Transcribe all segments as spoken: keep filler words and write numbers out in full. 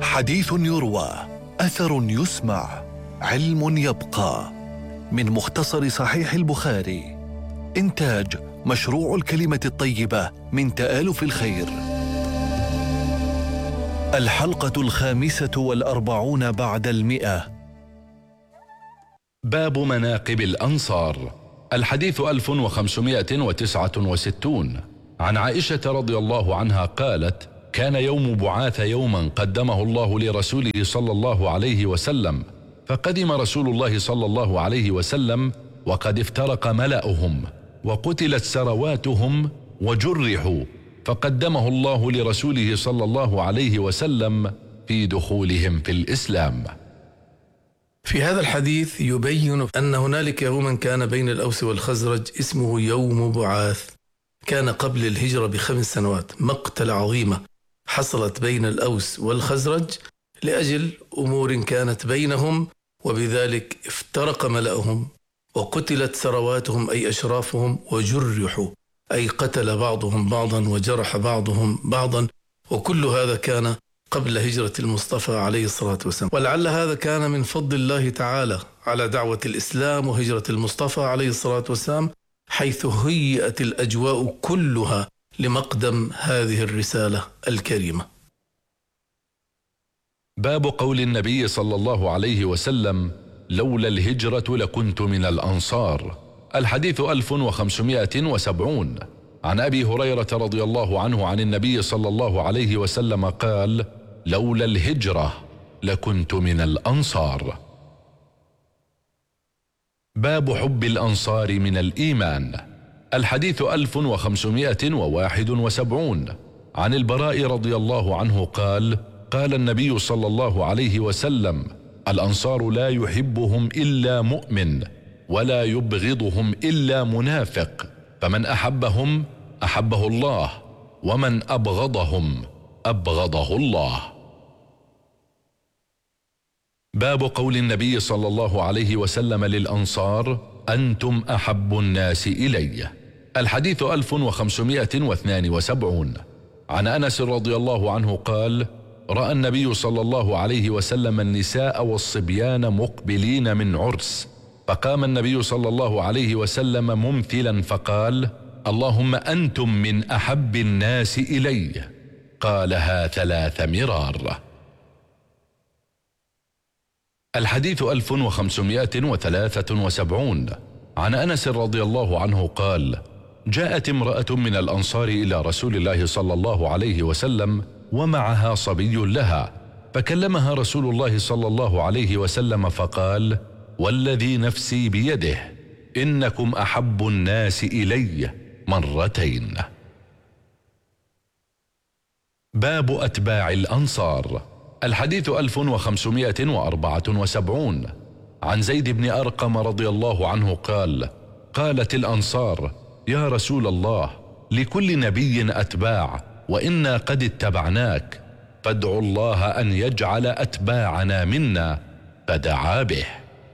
حديث يروى، أثر يسمع، علم يبقى. من مختصر صحيح البخاري. إنتاج مشروع الكلمة الطيبة من تآلف الخير. الحلقة الخامسة والأربعون بعد المئة. باب مناقب الأنصار. الحديث ألف وخمسمائة وتسعة وستون. عن عائشة رضي الله عنها قالت: كان يوم بعاث يوما قدمه الله لرسوله صلى الله عليه وسلم، فقدم رسول الله صلى الله عليه وسلم وقد افترق ملأهم وقتلت سرواتهم وجرحوا، فقدمه الله لرسوله صلى الله عليه وسلم في دخولهم في الإسلام. في هذا الحديث يبين أن هنالك يوما كان بين الأوس والخزرج اسمه يوم بعاث، كان قبل الهجرة بخمس سنوات، مقتل عظيمة حصلت بين الأوس والخزرج لأجل أمور كانت بينهم، وبذلك افترق ملأهم وقتلت سرواتهم أي أشرافهم، وجرحوا أي قتل بعضهم بعضا وجرح بعضهم بعضا، وكل هذا كان قبل هجرة المصطفى عليه الصلاة والسلام. ولعل هذا كان من فضل الله تعالى على دعوة الإسلام وهجرة المصطفى عليه الصلاة والسلام، حيث هيئت الأجواء كلها لمقدم هذه الرسالة الكريمة. باب قول النبي صلى الله عليه وسلم: لولا الهجرة لكنت من الأنصار. الحديث ألف وخمسمائة وسبعون. عن أبي هريرة رضي الله عنه عن النبي صلى الله عليه وسلم قال: لولا الهجرة لكنت من الأنصار. باب حب الأنصار من الإيمان. الحديث ألف وخمسمائة وواحد وسبعون. عن البراء رضي الله عنه قال: قال النبي صلى الله عليه وسلم: الأنصار لا يحبهم إلا مؤمن ولا يبغضهم إلا منافق، فمن أحبهم أحبه الله، ومن أبغضهم أبغضه الله. باب قول النبي صلى الله عليه وسلم للأنصار: أنتم أحب الناس إلي. الحديث ألف وخمسمائة واثنان وسبعون. عن أنس رضي الله عنه قال: رأى النبي صلى الله عليه وسلم النساء والصبيان مقبلين من عرس، فقام النبي صلى الله عليه وسلم ممثلا فقال: اللهم أنتم من أحب الناس إلي. قالها ثلاث مرار. الحديث ألف وخمسمائة وثلاثة وسبعون. عن أنس رضي الله عنه قال: جاءت امرأة من الأنصار إلى رسول الله صلى الله عليه وسلم ومعها صبي لها، فكلمها رسول الله صلى الله عليه وسلم فقال: والذي نفسي بيده إنكم أحب الناس إلي مرتين. باب أتباع الأنصار. الحديث ألف وخمسمائة وأربعة وسبعون. عن زيد بن أرقم رضي الله عنه قال: قالت الأنصار: يا رسول الله، لكل نبي أتباع، وإنا قد اتبعناك، فادعوا الله أن يجعل أتباعنا منا، فدعا به.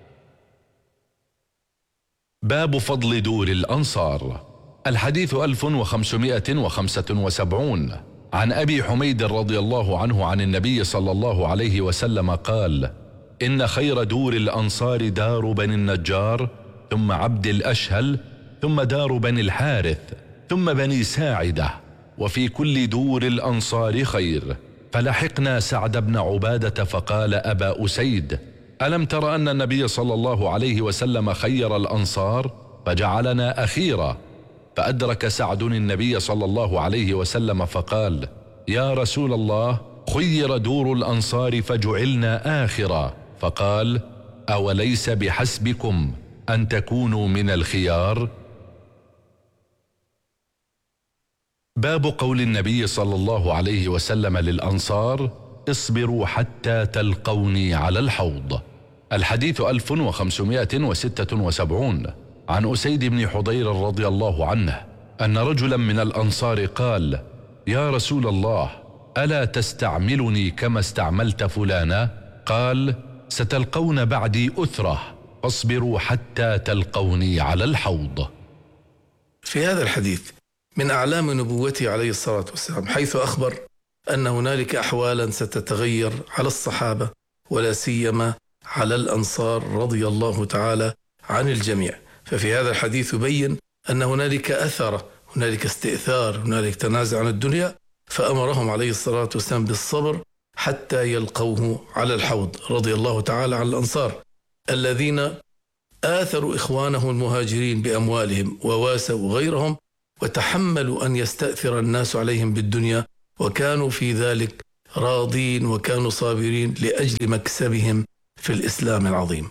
باب فضل دور الأنصار. الحديث ألف وخمسمائة وخمسة وسبعون. عن أبي حميد رضي الله عنه عن النبي صلى الله عليه وسلم قال: إن خير دور الأنصار دار بني النجار، ثم عبد الأشهل، ثم دار بني الحارث، ثم بني ساعدة، وفي كل دور الأنصار خير. فلحقنا سعد بن عبادة فقال: أبا أسيد، ألم تر أن النبي صلى الله عليه وسلم خير الأنصار فجعلنا أخيرا؟ فأدرك سعد النبي صلى الله عليه وسلم فقال: يا رسول الله، خير دور الأنصار فجعلنا آخرا. فقال: أوليس بحسبكم أن تكونوا من الخيار؟ باب قول النبي صلى الله عليه وسلم للأنصار: اصبروا حتى تلقوني على الحوض. الحديث ألف وخمسمائة وستة وسبعون. عن أسيد بن حضير رضي الله عنه أن رجلا من الأنصار قال: يا رسول الله، ألا تستعملني كما استعملت فلانا؟ قال: ستلقون بعدي أثرة، فاصبروا حتى تلقوني على الحوض. في هذا الحديث من أعلام نبوته عليه الصلاة والسلام، حيث أخبر أن هنالك أحوالا ستتغير على الصحابة ولا سيما على الأنصار رضي الله تعالى عن الجميع. ففي هذا الحديث يبين أن هنالك أثر، هنالك استئثار، هنالك تنازع عن الدنيا، فأمرهم عليه الصلاة والسلام بالصبر حتى يلقوه على الحوض رضي الله تعالى عن الأنصار الذين آثروا إخوانهم المهاجرين بأموالهم وواسوا غيرهم وتحملوا أن يستأثر الناس عليهم بالدنيا، وكانوا في ذلك راضين وكانوا صابرين لأجل مكسبهم في الإسلام العظيم.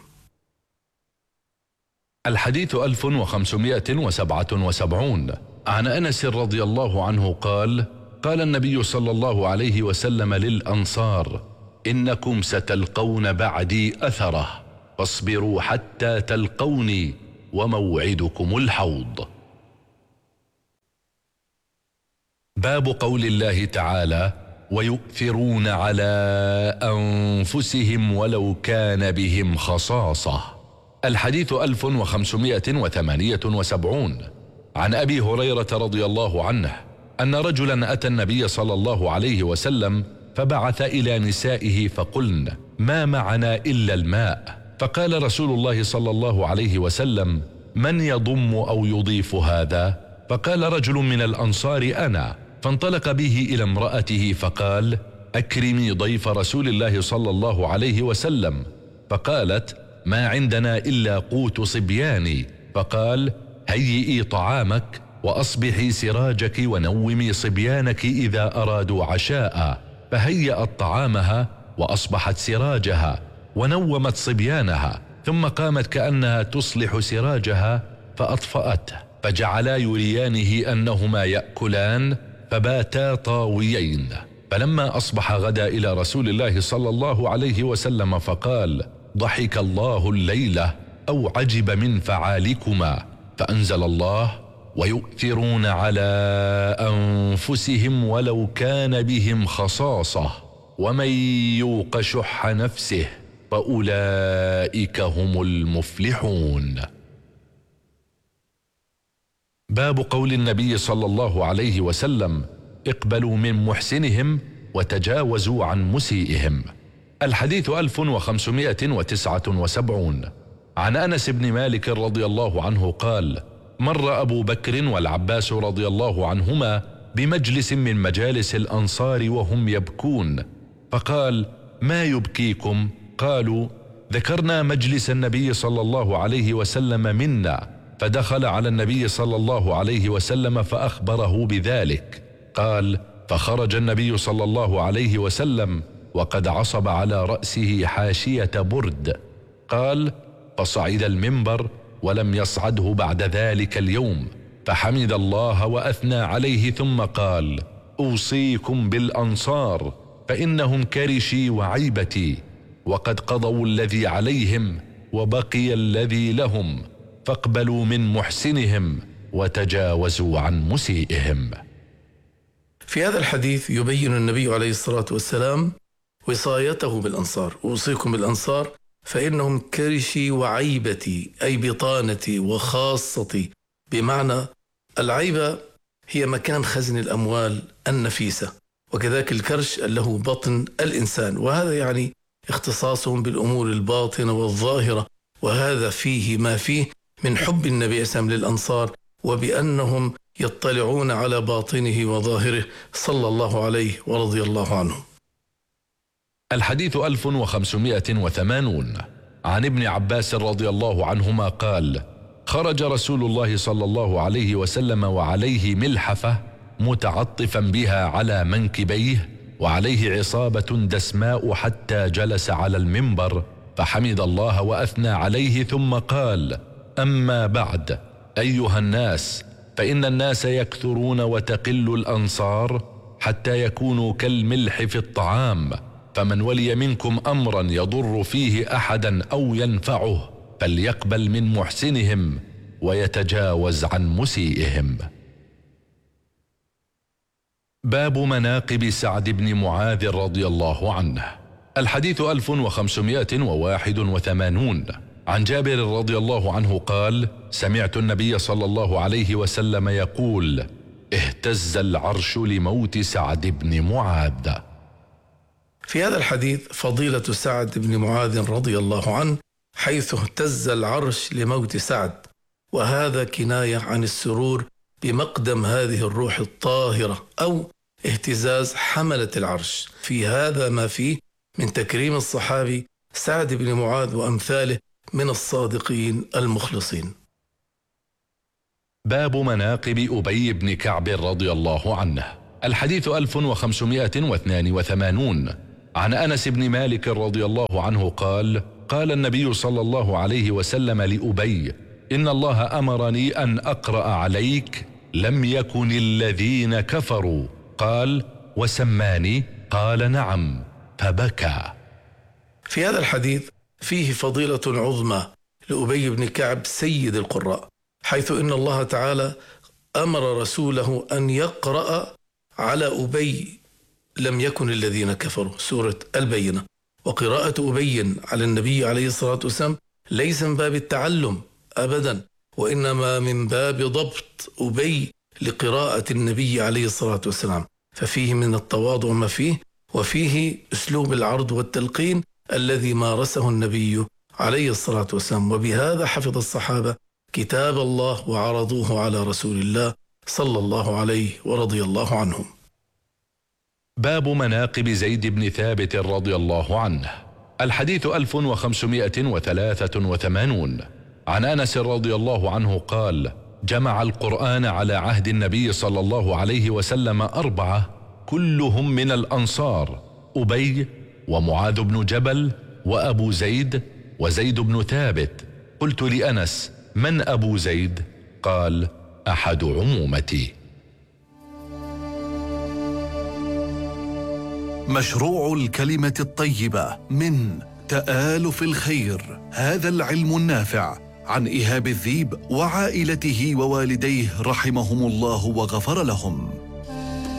الحديث ألف وخمسمائة وسبعة وسبعون عن أنس رضي الله عنه قال: قال النبي صلى الله عليه وسلم للأنصار: إنكم ستلقون بعدي أثره فاصبروا حتى تلقوني وموعدكم الحوض. باب قول الله تعالى: ويؤثرون على أنفسهم ولو كان بهم خصاصة. الحديث ألف وخمسمائة وثمانية وسبعون عن أبي هريرة رضي الله عنه أن رجلا أتى النبي صلى الله عليه وسلم فبعث إلى نسائه فقلن: ما معنا إلا الماء. فقال رسول الله صلى الله عليه وسلم: من يضم أو يضيف هذا؟ فقال رجل من الأنصار: أنا. فانطلق به إلى امرأته فقال: أكرمي ضيف رسول الله صلى الله عليه وسلم. فقالت: ما عندنا إلا قوت صبياني. فقال: هيئي طعامك وأصبحي سراجك ونومي صبيانك إذا أرادوا عشاء. فهيأت طعامها وأصبحت سراجها ونومت صبيانها، ثم قامت كأنها تصلح سراجها فأطفأته، فجعلا يريانه أنهما يأكلان فباتا طاويين. فلما أصبح غدا إلى رسول الله صلى الله عليه وسلم فقال: ضحك الله الليلة أو عجب من فعالكما. فأنزل الله: ويؤثرون على أنفسهم ولو كان بهم خصاصة ومن يوق شح نفسه فأولئك هم المفلحون. باب قول النبي صلى الله عليه وسلم: اقبلوا من محسنهم وتجاوزوا عن مسيئهم. الحديث ألف وخمسمائة وتسعة وسبعون عن أنس بن مالك رضي الله عنه قال: مر أبو بكر والعباس رضي الله عنهما بمجلس من مجالس الأنصار وهم يبكون، فقال: ما يبكيكم؟ قالوا: ذكرنا مجلس النبي صلى الله عليه وسلم منا، فدخل على النبي صلى الله عليه وسلم فأخبره بذلك. قال: فخرج النبي صلى الله عليه وسلم وقد عصب على رأسه حاشية برد. قال: فصعد المنبر ولم يصعده بعد ذلك اليوم، فحمد الله وأثنى عليه ثم قال: أوصيكم بالأنصار فإنهم كرشي وعيبتي، وقد قضوا الذي عليهم وبقي الذي لهم، فاقبلوا من محسنهم وتجاوزوا عن مسيئهم. في هذا الحديث يبين النبي عليه الصلاة والسلام وصايته بالأنصار: أوصيكم بالأنصار فإنهم كرشي وعيبتي، أي بطانتي وخاصتي. بمعنى العيبة هي مكان خزن الأموال النفيسة، وكذلك الكرش له بطن الإنسان، وهذا يعني اختصاصهم بالأمور الباطنة والظاهرة، وهذا فيه ما فيه من حب النبي صلى الله عليه وسلم للأنصار، وبأنهم يطلعون على باطنه وظاهره صلى الله عليه ورضي الله عنه. الحديث ألف وخمسمائة وثمانون عن ابن عباس رضي الله عنهما قال: خرج رسول الله صلى الله عليه وسلم وعليه ملحفة متعطفا بها على منكبيه وعليه عصابة دسماء، حتى جلس على المنبر فحمد الله وأثنى عليه ثم قال: أما بعد أيها الناس، فإن الناس يكثرون وتقل الأنصار حتى يكونوا كالملح في الطعام، فمن ولي منكم أمرا يضر فيه أحدا أو ينفعه فليقبل من محسنهم ويتجاوز عن مسيئهم. باب مناقب سعد بن معاذ رضي الله عنه. الحديث ألف وخمسمائة وواحد وثمانون عن جابر رضي الله عنه قال: سمعت النبي صلى الله عليه وسلم يقول: اهتز العرش لموت سعد بن معاذ. في هذا الحديث فضيلة سعد بن معاذ رضي الله عنه، حيث اهتز العرش لموت سعد، وهذا كناية عن السرور بمقدم هذه الروح الطاهرة أو اهتزاز حملة العرش. في هذا ما فيه من تكريم الصحابي سعد بن معاذ وأمثاله من الصادقين المخلصين. باب مناقب أبي بن كعب رضي الله عنه. الحديث ألف وخمسمائة واثنان وثمانون. عن أنس بن مالك رضي الله عنه قال: قال النبي صلى الله عليه وسلم لأبي: إن الله أمرني أن أقرأ عليك لم يكن الذين كفروا. قال: وسماني؟ قال: نعم. فبكى. في هذا الحديث فيه فضيلة عظمى لأبي بن كعب سيد القراء، حيث إن الله تعالى أمر رسوله أن يقرأ على أبي لم يكن الذين كفروا، سورة البينة. وقراءة أبي على النبي عليه الصلاة والسلام ليس من باب التعلم أبدا، وإنما من باب ضبط أبي لقراءة النبي عليه الصلاة والسلام، ففيه من التواضع ما فيه، وفيه أسلوب العرض والتلقين الذي مارسه النبي عليه الصلاة والسلام. وبهذا حفظ الصحابة كتاب الله وعرضوه على رسول الله صلى الله عليه ورضي الله عنهم. باب مناقب زيد بن ثابت رضي الله عنه. الحديث ألف وخمسمائة وثلاثة وثمانون. عن أنس رضي الله عنه قال: جمع القرآن على عهد النبي صلى الله عليه وسلم أربعة كلهم من الأنصار: أبي ومعاذ بن جبل وأبو زيد وزيد بن ثابت. قلت لأنس: من أبو زيد؟ قال: أحد عمومتي. مشروع الكلمة الطيبة من تآلف الخير، هذا العلم النافع، عن إيهاب الذيب وعائلته ووالديه رحمهم الله وغفر لهم.